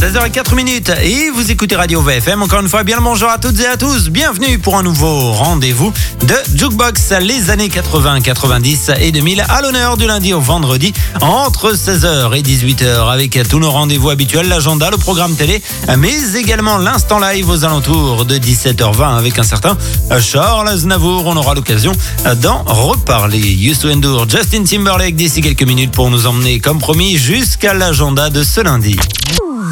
16h04 et vous écoutez Radio VFM. Encore une fois, bien le bonjour à toutes et à tous. Bienvenue pour un nouveau rendez-vous de Jukebox, les années 80, 90 et 2000 à l'honneur du lundi au vendredi entre 16h et 18h avec tous nos rendez-vous habituels, l'agenda, le programme télé, mais également l'instant live aux alentours de 17h20 avec un certain Charles Aznavour. On aura l'occasion d'en reparler. Youssou N'Dour, Justin Timberlake d'ici quelques minutes pour nous emmener comme promis jusqu'à l'agenda de ce lundi.